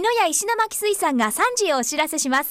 野屋石巻水産が3時をお知らせします。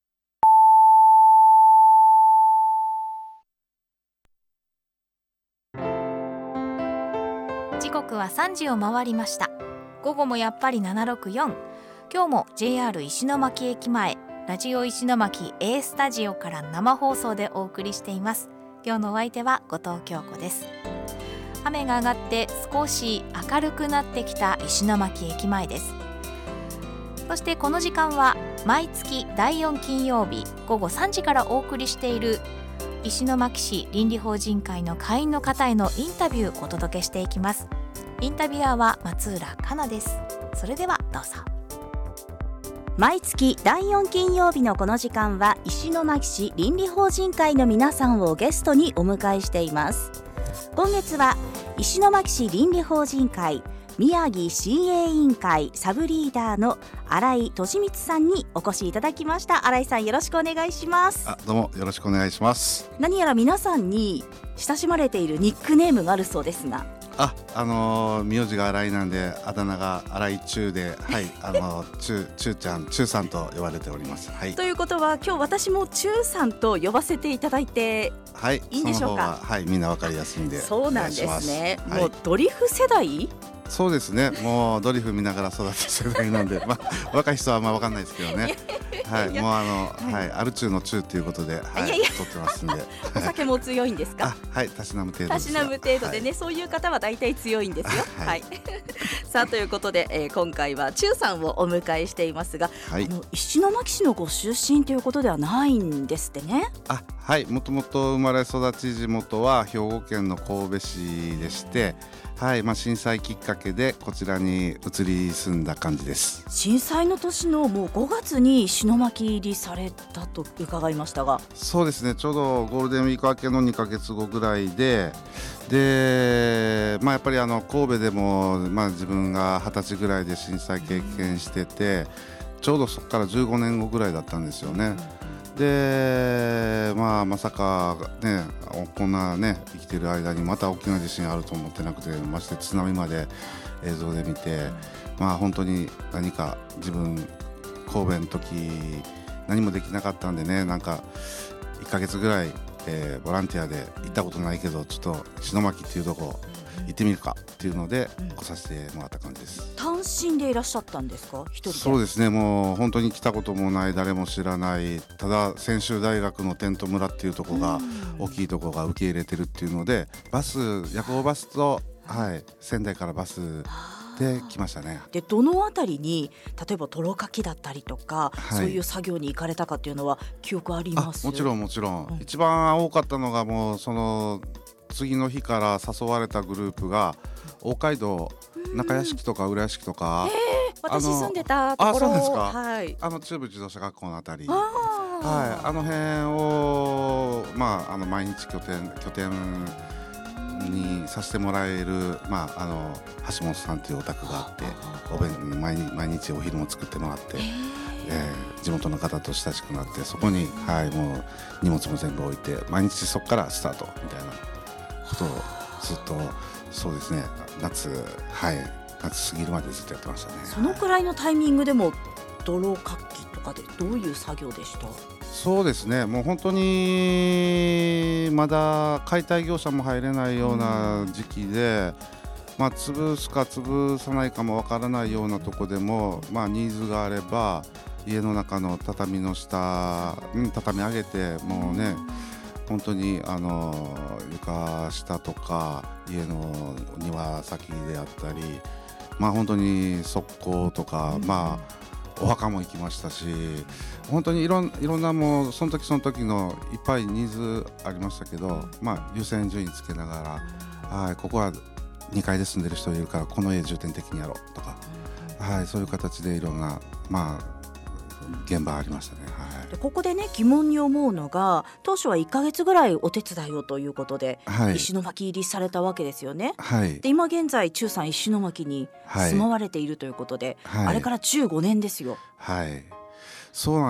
時刻は3時を回りました。午後もやっぱり764。今日も JR 石巻駅前ラジオ石巻 A スタジオから生放送でお送りしています。今日のお相手は後藤京子です。雨が上がって少し明るくなってきた石巻駅前です。そしてこの時間は毎月第4金曜日午後3時からお送りしている石巻市倫理法人会の会員の方へのインタビューをお届けしていきます。インタビュアーは松浦香奈です。それではどうぞ。 毎月第4金曜日のこの時間は石巻市倫理法人会の皆さんをゲストにお迎えしています。今月は石巻市倫理法人会宮城 CA 委員会サブリーダーの新井俊光さんにお越しいただきました。新井さん、よろしくお願いします。 どうもよろしくお願いします。 何やら皆さんに親しまれているニックネームがあるそうですが、 名字が新井なんであだ名が新井中で、はい、中ちゃん中さんと呼ばれております。はい、 ということは今日私も中さんと呼ばせていただいていいんでしょうか。 はい、みんなわかりやすいんで。 そうなんですね。 はい、 もうドリフ世代。 そうですね、もうドリフ見ながら育った世代なんで、若い人はあんま分かんないですけどね。はい、もうはい、アル中の中ということで、はい、撮ってますんで。 お酒も強いんですか。 はい、たしなむ程度です。 たしなむ程度でね、はい、そういう方は大体強いんですよ。はい、はい、さあということで、今回は中さんをお迎えしていますが、はい、石巻市のご出身ということではないんですってね。 はい、もともと生まれ育ち地元は兵庫県の神戸市でして、はい、震災きっかけでこちらに移り住んだ感じです。 震災の年のもう5月に石巻入りされたと伺いましたが。 そうですね、ちょうどゴールデンウィーク明けの2ヶ月後ぐらいで、やっぱり神戸でも、自分が20歳ぐらいで震災経験してて、ちょうどそこから15年後ぐらいだったんですよね。で、まさかね、こんなね生きてる間にまた大きな地震あると思ってなくて、まして津波まで映像で見て、本当に何か自分神戸の時何もできなかったんでね、なんか1ヶ月ぐらい、ボランティアで行ったことないけど、ちょっと石巻っていうとこ行ってみるかっていうので来させてもらった感じです。 単身でいらっしゃったんですか、一人で。 そうですね、もう本当に来たこともない、誰も知らない、ただ専修大学のテント村っていうところが、大きいところが受け入れてるっていうので、夜行バスと、はい、仙台からバスで来ましたね。 でどのあたりに例えば泥かきだったりとか、 はい、 そういう作業に行かれたかっていうのは記憶あります？ もちろん、一番多かったのがもうその次の日から誘われたグループが大街道中屋敷とか浦屋敷とか、 私住んでたところ。 そうですか。 はい、 中部自動車学校のあたり、はい、辺を、毎日拠点にさせてもらえる、橋本さんというお宅があって、毎日お昼も作ってもらって、地元の方と親しくなって、そこに、はい、もう荷物も全部置いて毎日そこからスタートみたいなことをずっと、そうですね、夏過ぎるまでずっとやってましたね。 そのくらいのタイミングでも泥かきとかでどういう作業でした？ そうですね、もう本当にまだ解体業者も入れないような時期で、潰すか潰さないかもわからないようなとこでも、ニーズがあれば家の中の畳の下に畳み上げて、もうね本当に床下とか家の庭先であったり、本当に側溝とか、お墓も行きましたし、本当にいろんな、もうその時のいっぱいニーズありましたけど、優先順位つけながら、はい、ここは2階で住んでる人いるからこの家重点的にやろうとか、はい、そういう形でいろんな、現場ありましたね。はい、 でここでね疑問に思うのが、当初は1ヶ月ぐらいお手伝いをということで、石巻入りされたわけですよね。で今現在中さん石巻に住まわれているということで、あれから15年ですよ。 はい、そうなん